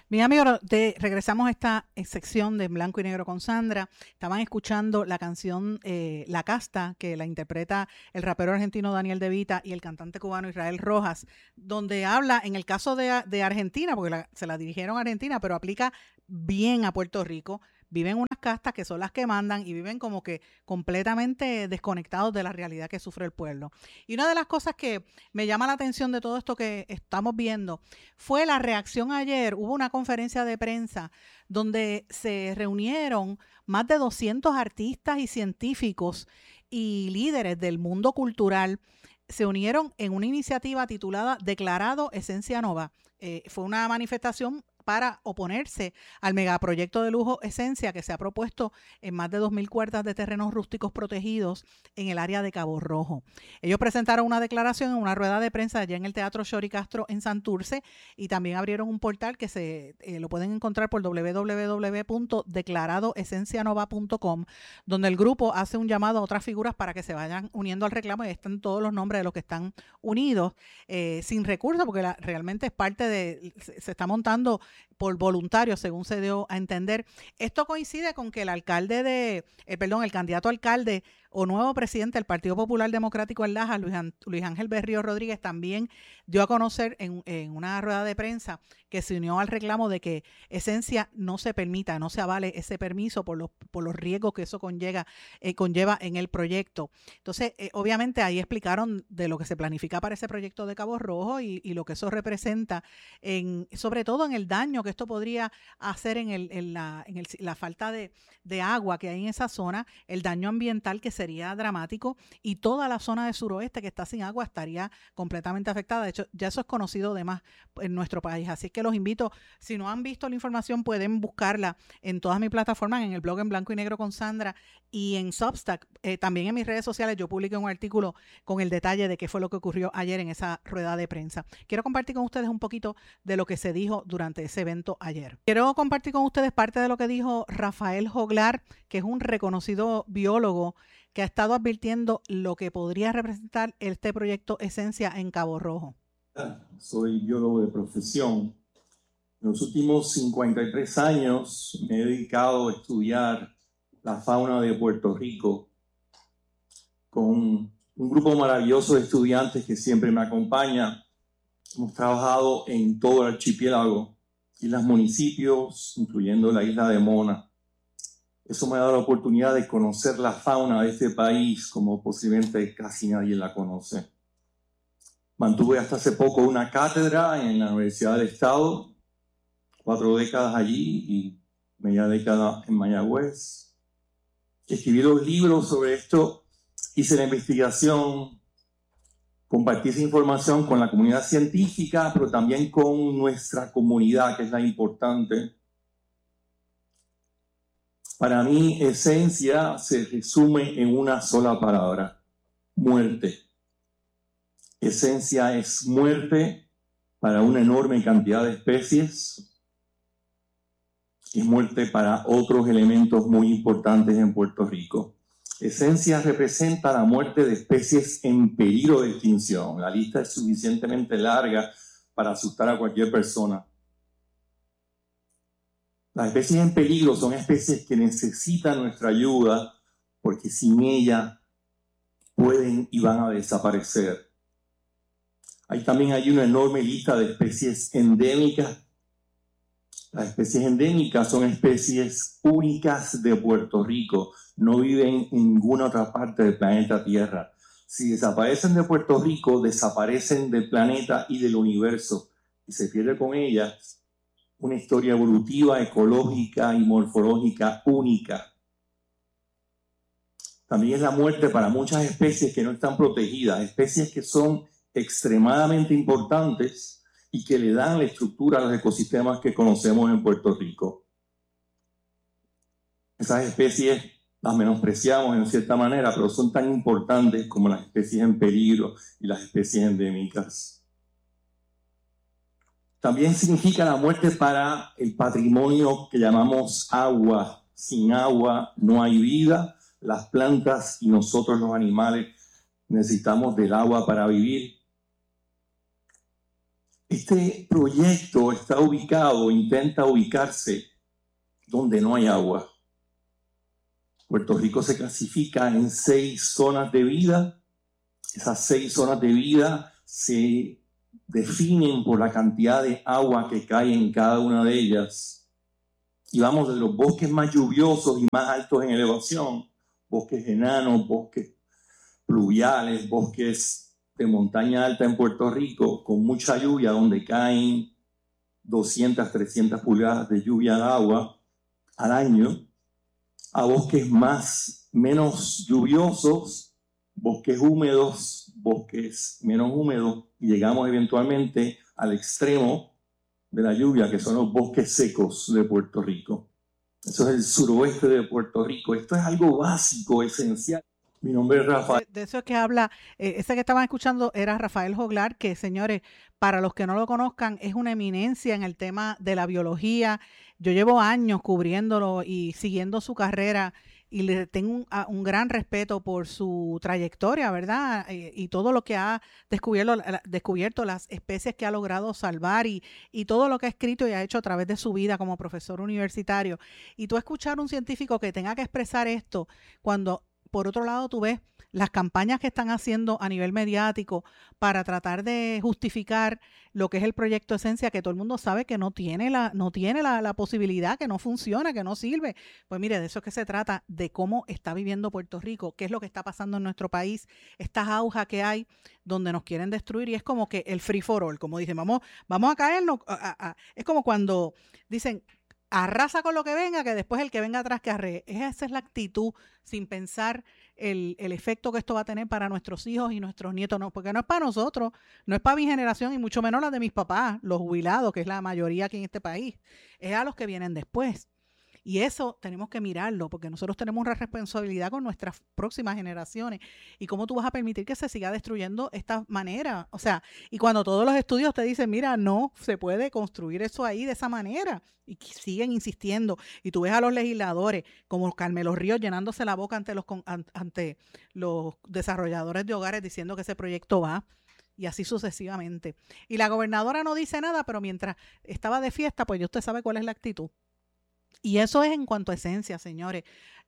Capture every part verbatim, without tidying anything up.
Mis amigos, de, regresamos a esta sección de Blanco y Negro con Sandra. Estaban escuchando la canción eh, La Casta, que la interpreta el rapero argentino Daniel De Vita y el cantante cubano Israel Rojas, donde habla, en el caso de, de Argentina, porque la, se la dirigieron a Argentina, pero aplica bien a Puerto Rico. Viven unas castas que son las que mandan y viven como que completamente desconectados de la realidad que sufre el pueblo. Y una de las cosas que me llama la atención de todo esto que estamos viendo fue la reacción ayer. Hubo una conferencia de prensa donde se reunieron más de doscientos artistas y científicos y líderes del mundo cultural. Se unieron en una iniciativa titulada Declarado Esencia Nova. Eh, fue una manifestación para oponerse al megaproyecto de lujo Esencia que se ha propuesto en más de dos mil cuerdas de terrenos rústicos protegidos en el área de Cabo Rojo. Ellos presentaron una declaración en una rueda de prensa allá en el Teatro Shori Castro en Santurce y también abrieron un portal que se eh, lo pueden encontrar por doble u doble u doble u punto declarado esencia nova punto com, donde el grupo hace un llamado a otras figuras para que se vayan uniendo al reclamo y están todos los nombres de los que están unidos eh, sin recursos, porque la, realmente es parte de, se, se está montando por voluntarios, según se dio a entender. Esto coincide con que el alcalde de, eh, perdón, el candidato a alcalde o nuevo presidente del Partido Popular Democrático en Lajas, Luis, Luis Ángel Berrío Rodríguez, también dio a conocer en, en una rueda de prensa que se unió al reclamo de que Esencia no se permita, no se avale ese permiso por los, por los riesgos que eso conlleva, eh, conlleva en el proyecto. Entonces, eh, obviamente ahí explicaron de lo que se planifica para ese proyecto de Cabo Rojo y, y lo que eso representa, en, sobre todo en el daño que esto podría hacer en, el, en, la, en el, la falta de, de agua que hay en esa zona, el daño ambiental que sería dramático y toda la zona de suroeste que está sin agua estaría completamente afectada. De hecho, ya eso es conocido de más en nuestro país. Así que los invito, si no han visto la información, pueden buscarla en todas mis plataformas, en el blog En Blanco y Negro con Sandra y en Substack. Eh, también en mis redes sociales yo publiqué un artículo con el detalle de qué fue lo que ocurrió ayer en esa rueda de prensa. Quiero compartir con ustedes un poquito de lo que se dijo durante ese evento ayer. Quiero compartir con ustedes parte de lo que dijo Rafael Joglar, que es un reconocido biólogo que ha estado advirtiendo lo que podría representar este proyecto Esencia en Cabo Rojo. Soy biólogo de profesión. En los últimos cincuenta y tres años me he dedicado a estudiar la fauna de Puerto Rico con un grupo maravilloso de estudiantes que siempre me acompaña. Hemos trabajado en todo el archipiélago, islas municipios, incluyendo la isla de Mona. Eso me ha dado la oportunidad de conocer la fauna de este país como posiblemente casi nadie la conoce. Mantuve hasta hace poco una cátedra en la Universidad del Estado, cuatro décadas allí y media década en Mayagüez. Escribí dos libros sobre esto, hice la investigación, compartí esa información con la comunidad científica, pero también con nuestra comunidad, que es la importante. Para mí, esencia se resume en una sola palabra: muerte. Esencia es muerte para una enorme cantidad de especies. Es muerte para otros elementos muy importantes en Puerto Rico. Esencia representa la muerte de especies en peligro de extinción. La lista es suficientemente larga para asustar a cualquier persona. Las especies en peligro son especies que necesitan nuestra ayuda porque sin ella pueden y van a desaparecer. Ahí también hay una enorme lista de especies endémicas. Las especies endémicas son especies únicas de Puerto Rico. No viven en ninguna otra parte del planeta Tierra. Si desaparecen de Puerto Rico, desaparecen del planeta y del universo. Y se pierde con ellas una historia evolutiva, ecológica y morfológica única. También es la muerte para muchas especies que no están protegidas, especies que son extremadamente importantes y que le dan la estructura a los ecosistemas que conocemos en Puerto Rico. Esas especies las menospreciamos en cierta manera, pero son tan importantes como las especies en peligro y las especies endémicas. También significa la muerte para el patrimonio que llamamos agua. Sin agua no hay vida. Las plantas y nosotros los animales necesitamos del agua para vivir. Este proyecto está ubicado, intenta ubicarse donde no hay agua. Puerto Rico se clasifica en seis zonas de vida. Esas seis zonas de vida se definen por la cantidad de agua que cae en cada una de ellas. Y vamos de los bosques más lluviosos y más altos en elevación, bosques enanos, bosques pluviales, bosques de montaña alta en Puerto Rico, con mucha lluvia, donde caen doscientas, trescientas pulgadas de lluvia de agua al año, a bosques más, menos lluviosos, bosques húmedos, bosques menos húmedos, y llegamos eventualmente al extremo de la lluvia, que son los bosques secos de Puerto Rico. Eso es el suroeste de Puerto Rico. Esto es algo básico, esencial. Mi nombre es Rafael. De, de eso es que habla, eh, ese que estaban escuchando era Rafael Joglar, que señores, para los que no lo conozcan, es una eminencia en el tema de la biología. Yo llevo años cubriéndolo y siguiendo su carrera y le tengo un, a, un gran respeto por su trayectoria, ¿verdad? Y, y todo lo que ha descubierto, la, descubierto, las especies que ha logrado salvar y, y todo lo que ha escrito y ha hecho a través de su vida como profesor universitario. Y tú escuchar a un científico que tenga que expresar esto cuando, por otro lado, tú ves las campañas que están haciendo a nivel mediático para tratar de justificar lo que es el proyecto Esencia, que todo el mundo sabe que no tiene la, no tiene la, la posibilidad, que no funciona, que no sirve. Pues mire, de eso es que se trata, de cómo está viviendo Puerto Rico, qué es lo que está pasando en nuestro país, estas aujas que hay donde nos quieren destruir, y es como que el free for all, como dicen, vamos, vamos a caernos. A, a, a. Es como cuando dicen, arrasa con lo que venga, que después el que venga atrás que arree. Esa es la actitud, sin pensar el, el efecto que esto va a tener para nuestros hijos y nuestros nietos, no, porque no es para nosotros, no es para mi generación y mucho menos la de mis papás, los jubilados, que es la mayoría aquí en este país, es a los que vienen después. Y eso tenemos que mirarlo, porque nosotros tenemos una responsabilidad con nuestras próximas generaciones. ¿Y cómo tú vas a permitir que se siga destruyendo esta manera? O sea, y cuando todos los estudios te dicen, mira, no se puede construir eso ahí de esa manera, y siguen insistiendo, y tú ves a los legisladores como Carmelo Ríos llenándose la boca ante los, ante los desarrolladores de hogares diciendo que ese proyecto va, y así sucesivamente. Y la gobernadora no dice nada, pero mientras estaba de fiesta, pues ya usted sabe cuál es la actitud. Y eso es en cuanto a Esencia, señores.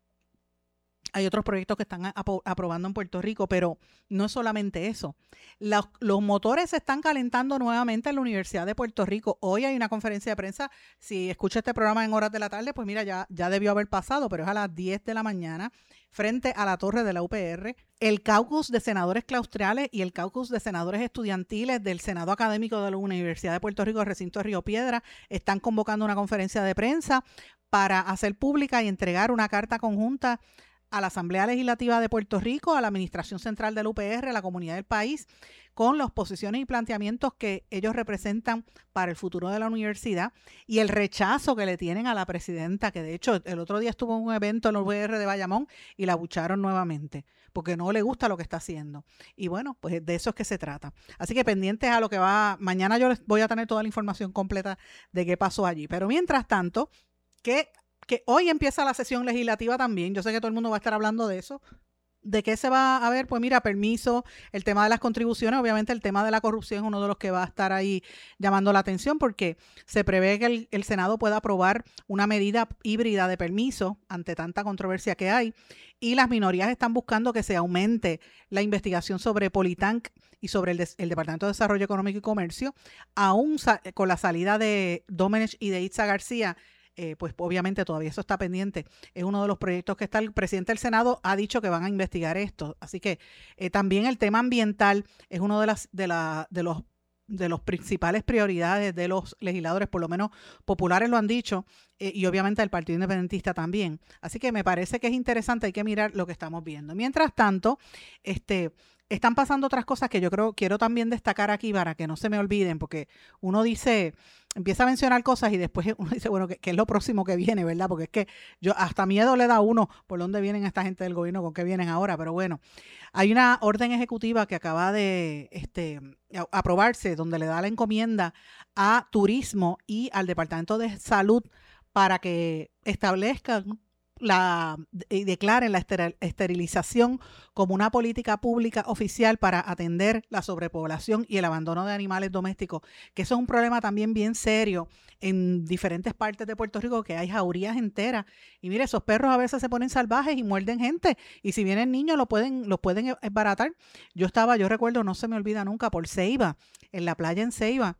Hay otros proyectos que están apro- aprobando en Puerto Rico, pero no es solamente eso. Los, los motores se están calentando nuevamente en la Universidad de Puerto Rico. Hoy hay una conferencia de prensa. Si escucha este programa en horas de la tarde, pues mira, ya, ya debió haber pasado, pero es a las diez de la mañana, frente a la torre de la U P R. El caucus de senadores claustrales y el caucus de senadores estudiantiles del Senado Académico de la Universidad de Puerto Rico, recinto de Río Piedra, están convocando una conferencia de prensa para hacer pública y entregar una carta conjunta a la Asamblea Legislativa de Puerto Rico, a la Administración Central del U P R, a la comunidad del país, con las posiciones y planteamientos que ellos representan para el futuro de la universidad y el rechazo que le tienen a la presidenta, que de hecho el otro día estuvo en un evento en el U P R de Bayamón y la abucharon nuevamente, porque no le gusta lo que está haciendo. Y bueno, pues de eso es que se trata. Así que pendientes a lo que va, mañana yo les voy a tener toda la información completa de qué pasó allí. Pero mientras tanto, que que hoy empieza la sesión legislativa también. Yo sé que todo el mundo va a estar hablando de eso. ¿De qué se va a ver? Pues mira, permiso, el tema de las contribuciones, obviamente el tema de la corrupción es uno de los que va a estar ahí llamando la atención, porque se prevé que el, el Senado pueda aprobar una medida híbrida de permiso ante tanta controversia que hay, y las minorías están buscando que se aumente la investigación sobre Politank y sobre el, de, el Departamento de Desarrollo Económico y Comercio, aún sa- con la salida de Domenech y de Itza García. Eh, pues obviamente todavía eso está pendiente. Es uno de los proyectos que está, el presidente del Senado ha dicho que van a investigar esto. Así que eh, también el tema ambiental es uno de las de la de los de los principales prioridades de los legisladores, por lo menos populares lo han dicho, eh, y obviamente el Partido Independentista también. Así que me parece que es interesante, hay que mirar lo que estamos viendo. Mientras tanto, este están pasando otras cosas que yo creo quiero también destacar aquí para que no se me olviden, porque uno dice, empieza a mencionar cosas y después uno dice, bueno, ¿qué, qué es lo próximo que viene, verdad? Porque es que yo hasta miedo le da a uno por dónde vienen esta gente del gobierno, con qué vienen ahora, pero bueno, hay una orden ejecutiva que acaba de este, aprobarse, donde le da la encomienda a Turismo y al Departamento de Salud para que establezcan la y declaren la esterilización como una política pública oficial para atender la sobrepoblación y el abandono de animales domésticos, que eso es un problema también bien serio en diferentes partes de Puerto Rico, que hay jaurías enteras. Y mire, esos perros a veces se ponen salvajes y muerden gente, y si vienen niños lo pueden, los pueden esbaratar. Yo estaba, yo recuerdo, no se me olvida nunca, por Ceiba, en la playa en Ceiba,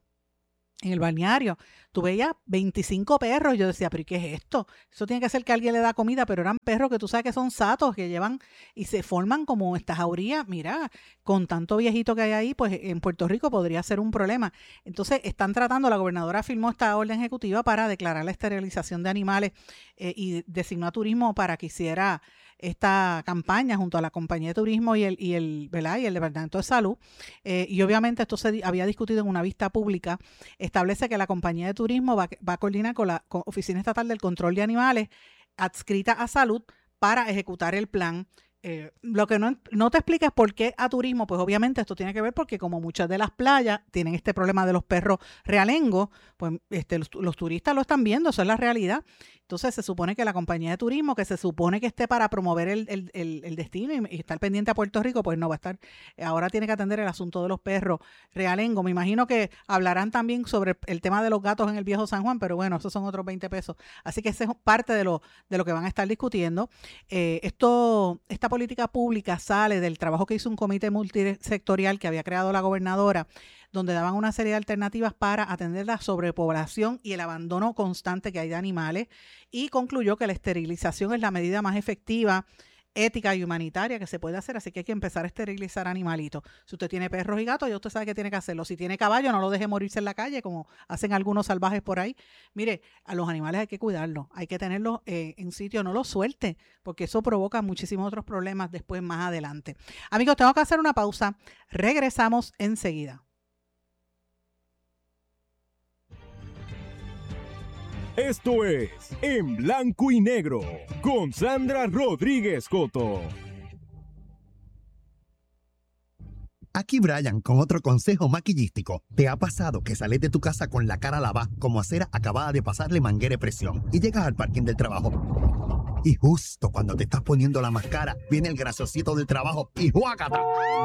en el balneario, tú veías veinticinco perros. Yo decía, pero ¿y qué es esto? Eso tiene que ser que alguien le da comida, pero eran perros que tú sabes que son satos, que llevan y se forman como estas jaurías. Mira, con tanto viejito que hay ahí, pues en Puerto Rico podría ser un problema. Entonces están tratando, la gobernadora firmó esta orden ejecutiva para declarar la esterilización de animales eh, y designó a Turismo para que hiciera esta campaña junto a la compañía de turismo y el, y el, ¿verdad? y el Departamento de Salud. Eh, y obviamente esto se había discutido en una vista pública. Establece que la compañía de turismo va, va a coordinar con la con Oficina Estatal del Control de Animales adscrita a Salud para ejecutar el plan. Eh, lo que no, no te explica es por qué a turismo. Pues obviamente esto tiene que ver porque como muchas de las playas tienen este problema de los perros realengos, pues este, los, los turistas lo están viendo, eso es la realidad. Entonces se supone que la compañía de turismo, que se supone que esté para promover el, el, el, el destino y, y estar pendiente a Puerto Rico, pues no va a estar. Ahora tiene que atender el asunto de los perros realengos. Me imagino que hablarán también sobre el tema de los gatos en el Viejo San Juan, pero bueno, esos son otros veinte pesos. Así que esa es parte de lo, de lo que van a estar discutiendo. Eh, esto, esta política pública sale del trabajo que hizo un comité multisectorial que había creado la gobernadora, donde daban una serie de alternativas para atender la sobrepoblación y el abandono constante que hay de animales, y concluyó que la esterilización es la medida más efectiva, ética y humanitaria que se puede hacer, así que hay que empezar a esterilizar animalitos. Si usted tiene perros y gatos, ya usted sabe que tiene que hacerlo. Si tiene caballo, no lo deje morirse en la calle, como hacen algunos salvajes por ahí. Mire, a los animales hay que cuidarlos, hay que tenerlos eh, en sitio, no los suelte, porque eso provoca muchísimos otros problemas después, más adelante. Amigos, tengo que hacer una pausa. Regresamos enseguida. Esto es En Blanco y Negro con Sandra Rodríguez Coto. Aquí Brian con otro consejo maquillístico. ¿Te ha pasado que sales de tu casa con la cara lavada como acera acabada de pasarle manguera de presión y llegas al parking del trabajo? Y justo cuando te estás poniendo la máscara, viene el graciosito del trabajo y ¡juácata!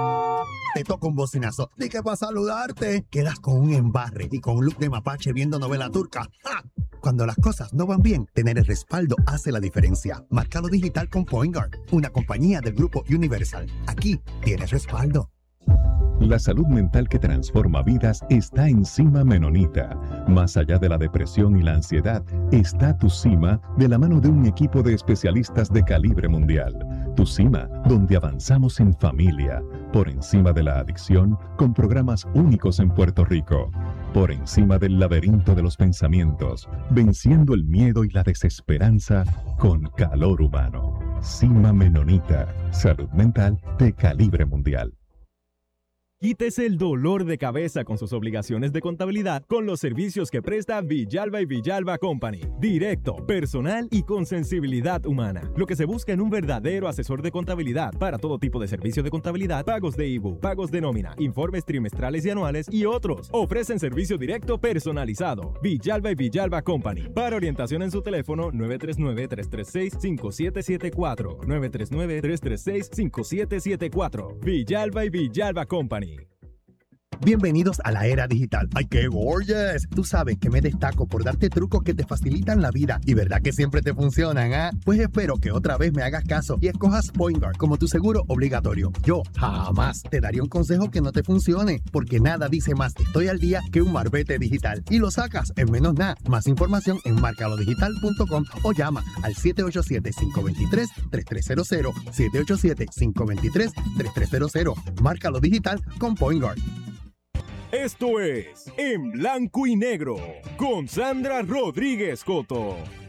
Te toca un bocinazo. ¿De qué para saludarte? Quedas con un embarre y con un look de mapache viendo novela turca. ¡Ja! Cuando las cosas no van bien, tener el respaldo hace la diferencia. Márcalo digital con PointGuard, una compañía del grupo Universal. Aquí tienes respaldo. La salud mental que transforma vidas está en Cima Menonita. Más allá de la depresión y la ansiedad, está Tu Cima de la mano de un equipo de especialistas de calibre mundial. Tu Cima, donde avanzamos en familia, por encima de la adicción, con programas únicos en Puerto Rico. Por encima del laberinto de los pensamientos, venciendo el miedo y la desesperanza con calor humano. Cima Menonita, salud mental de calibre mundial. Quítese el dolor de cabeza con sus obligaciones de contabilidad con los servicios que presta Villalba y Villalba Company. Directo, personal y con sensibilidad humana. Lo que se busca en un verdadero asesor de contabilidad para todo tipo de servicio de contabilidad, pagos de I B U, pagos de nómina, informes trimestrales y anuales y otros. Ofrecen servicio directo personalizado. Villalba y Villalba Company. Para orientación en su teléfono nueve tres nueve, tres tres seis, cinco siete siete cuatro. nueve tres nueve, tres tres seis, cinco siete siete cuatro. Villalba y Villalba Company. Bienvenidos a la era digital. ¡Ay, qué gorgeous! Tú sabes que me destaco por darte trucos que te facilitan la vida y verdad que siempre te funcionan, ¿ah? ¿eh? Pues espero que otra vez me hagas caso y escojas PointGuard como tu seguro obligatorio. Yo jamás te daría un consejo que no te funcione, porque nada dice más estoy al día que un marbete digital. Y lo sacas en menos nada. Más información en marcalo digital punto com o llama al siete ocho siete, cinco dos tres, tres tres cero cero, siete ocho siete, cinco dos tres, tres tres cero cero. Márcalo digital con PointGuard. Esto es En Blanco y Negro con Sandra Rodríguez Coto.